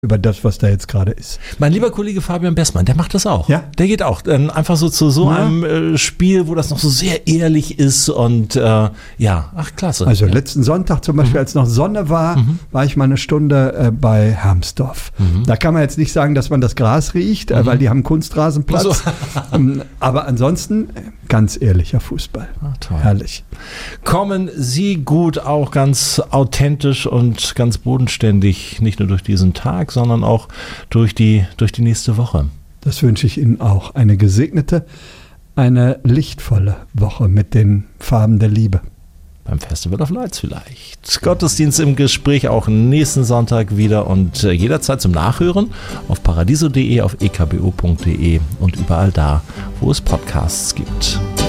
über das, was da jetzt gerade ist. Mein lieber Kollege Fabian Bessmann, der macht das auch. Ja? Der geht auch einfach so zu so einem Spiel, wo das noch so sehr ehrlich ist und klasse. Also letzten Sonntag zum Beispiel, als noch Sonne war, war ich mal eine Stunde bei Hermsdorf. Da kann man jetzt nicht sagen, dass man das Gras riecht, weil die haben Kunstrasenplatz. Aber ansonsten ganz ehrlicher Fußball. Toll. Herrlich. Kommen Sie gut, auch ganz authentisch und ganz bodenständig, nicht nur durch diesen Tag, sondern auch durch die nächste Woche. Das wünsche ich Ihnen auch. Eine gesegnete, eine lichtvolle Woche mit den Farben der Liebe. Beim Festival of Lights vielleicht. Gottesdienst im Gespräch auch nächsten Sonntag wieder und jederzeit zum Nachhören auf paradiso.de, auf ekbo.de und überall da, wo es Podcasts gibt.